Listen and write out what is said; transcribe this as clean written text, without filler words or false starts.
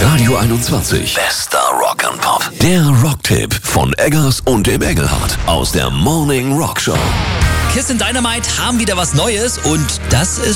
Radio 21. Bester Rock'n'Pop. Der Rocktipp von Eggers und dem Engelhardt aus der Morning Rock Show. Kiss and Dynamite haben wieder was Neues und das ist